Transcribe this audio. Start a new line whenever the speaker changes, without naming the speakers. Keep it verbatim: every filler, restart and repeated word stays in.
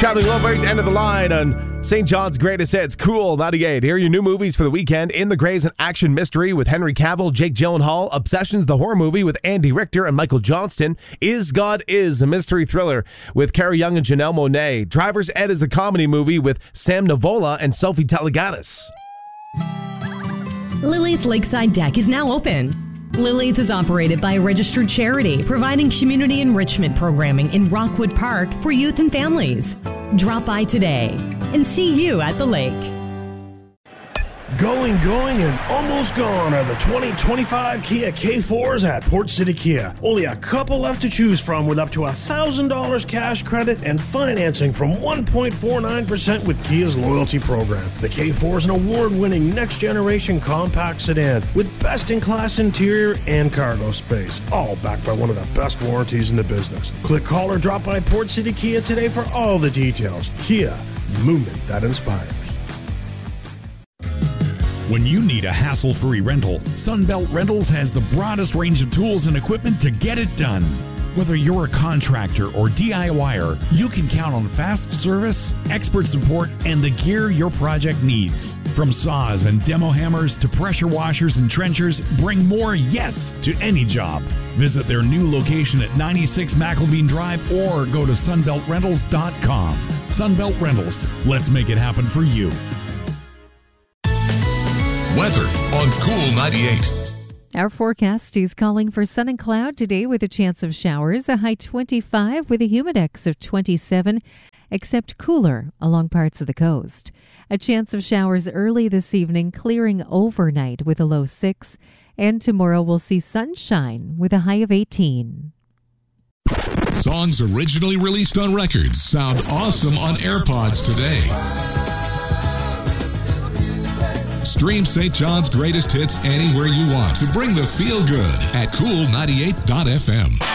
Traveling Wilburys, end of the line on Saint John's Greatest Hits, Cool ninety-eight. Here are your new movies for the weekend. In the Greys, an action mystery with Henry Cavill, Jake Gyllenhaal. Obsessions, the horror movie with Andy Richter and Michael Johnston. Is God Is, a mystery thriller with Carrie Young and Janelle Monáe. Driver's Ed is a comedy movie with Sam Nivola and Sophie Telaganis.
Lily's Lakeside Deck is now open. Lily's is operated by a registered charity, providing community enrichment programming in Rockwood Park for youth and families. Drop by today and see you at the lake.
Going, going, and almost gone are the twenty twenty-five Kia K fours at Port City Kia. Only a couple left to choose from with up to one thousand dollars cash credit and financing from one point four nine percent with Kia's loyalty program. The K four is an award-winning next-generation compact sedan with best-in-class interior and cargo space, all backed by one of the best warranties in the business. Click, call, or drop by Port City Kia today for all the details. Kia, movement that inspires.
When you need a hassle-free rental, Sunbelt Rentals has the broadest range of tools and equipment to get it done. Whether you're a contractor or DIYer, you can count on fast service, expert support, and the gear your project needs. From saws and demo hammers to pressure washers and trenchers, bring more yes to any job. Visit their new location at ninety-six McElveen Drive or go to sunbelt rentals dot com. Sunbelt Rentals, let's make it happen for you.
Weather on Cool ninety-eight.
Our forecast is calling for sun and cloud today with a chance of showers, a high twenty-five with a humidex of twenty-seven, except cooler along parts of the coast. A chance of showers early this evening, clearing overnight with a low six, and tomorrow we'll see sunshine with a high of eighteen.
Songs originally released on records sound awesome on AirPods today. Stream Saint John's Greatest Hits anywhere you want to bring the feel good at cool ninety-eight dot f m.